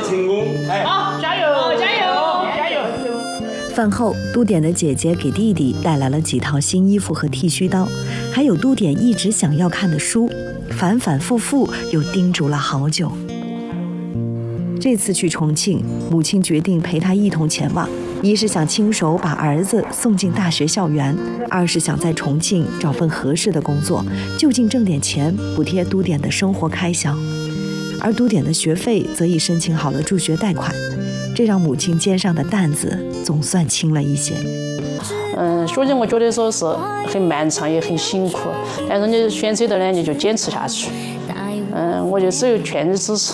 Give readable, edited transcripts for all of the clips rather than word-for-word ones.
成功！哎， 好，加油，加油，加油！ 饭后，都点的姐姐给弟弟带来了几套新衣服和剃须刀，还有都点一直想要看的书，反反复复又叮嘱了好久。这次去重庆，母亲决定陪他一同前往，一是想亲手把儿子送进大学校园，二是想在重庆找份合适的工作，就近挣点钱补贴都点的生活开销。而都点的学费则已申请好了助学贷款，这让母亲肩上的担子总算轻了一些。 说起我觉得说是很漫长也很辛苦，但是你选择的呢，你就坚持下去。我就只有全力支持。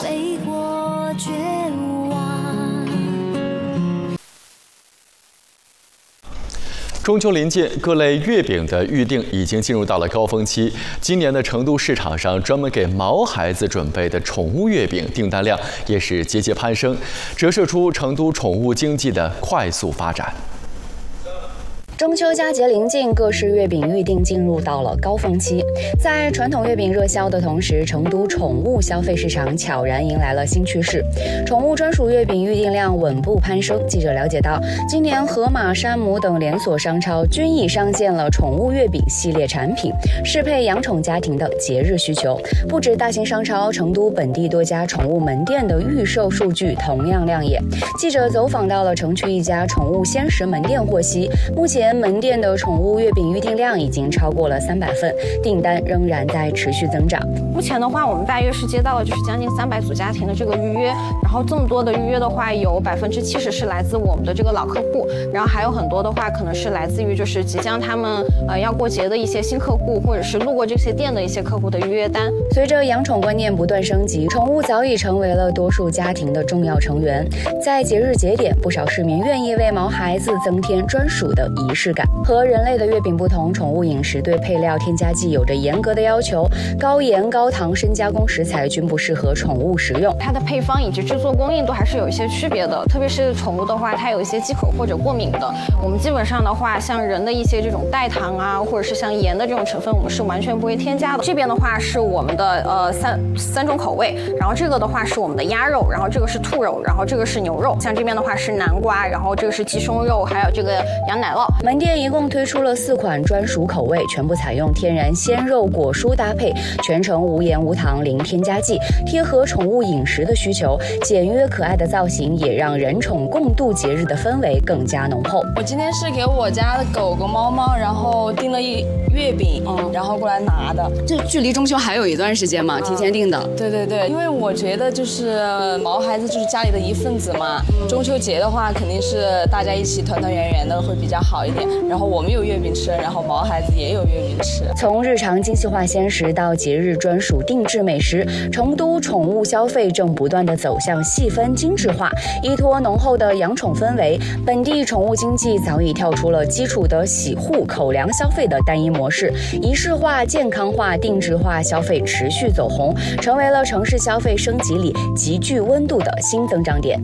中秋临近，各类月饼的预订已经进入到了高峰期。今年的成都市场上，专门给毛孩子准备的宠物月饼订单量也是节节攀升，折射出成都宠物经济的快速发展。 中秋佳节临近，各式月饼预订进入到了高峰期。在传统月饼热销的同时，成都宠物消费市场悄然迎来了新趋势。宠物专属月饼预订量稳步攀升。记者了解到，今年盒马、山姆等连锁商超均已上线了宠物月饼系列产品，适配养宠家庭的节日需求。不止大型商超，成都本地多家宠物门店的预售数据同样亮眼。记者走访到了城区一家宠物鲜食门店，获悉，目前门店的宠物月饼预订量已经超过了300份，订单仍然在持续增长。 目前的话，我们大约是接到了就是将近300组家庭的这个预约，然后这么多的预约的话，有70%是来自我们的这个老客户，然后还有很多的话可能是来自于就是即将他们要过节的一些新客户，或者是路过这些店的一些客户的预约单。 随着养宠观念不断升级，宠物早已成为了多数家庭的重要成员。在节日节点，不少市民愿意为毛孩子增添专属的仪式感。和人类的月饼不同，宠物饮食对配料添加剂有着严格的要求，高盐、高糖、深加工食材均不适合宠物食用。 它的配方以及制作工艺都还是有一些区别的，特别是宠物的话，它有一些忌口或者过敏的。我们基本上的话，像人的一些这种代糖啊，或者是像盐的这种成分，我们是完全不会添加的。这边的话是我们的三种口味，然后这个的话是我们的鸭肉，然后这个是兔肉，然后这个是牛肉，像这边的话是南瓜，然后这个是鸡胸肉，还有这个羊奶酪。 门店一共推出了4款专属口味，全部采用天然鲜肉果蔬搭配，全程无盐无糖零添加剂，贴合宠物饮食的需求。简约可爱的造型也让人宠共度节日的氛围更加浓厚。 我今天是给我家的狗狗、猫猫，然后订了一月饼，然后过来拿的。 这距离中秋还有一段时间嘛，提前订的。 对对对，因为我觉得就是毛孩子就是家里的一份子嘛，中秋节的话肯定是大家一起团团圆圆的会比较好一点。然后我们有月饼吃，然后毛孩子也有月饼吃。 从日常精细化鲜食到节日专属定制美食，成都宠物消费正不断地走向细分精致化。依托浓厚的养宠氛围，本地宠物经济早已跳出了基础的洗护、口粮消费的单一模式，仪式化、健康化、定制化消费持续走红，成为了城市消费升级里极具温度的新增长点。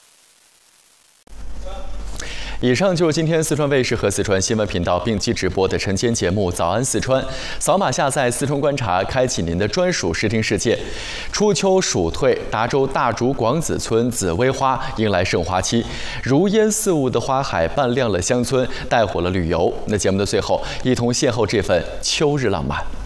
以上就是今天四川卫视和四川新闻频道并机直播的晨间节目《早安四川》。扫码下载四川观察，开启您的专属视听世界。初秋暑退，达州大竹广子村紫薇花迎来盛花期，如烟似雾的花海伴亮了乡村，带火了旅游。那节目的最后，一同邂逅这份秋日浪漫。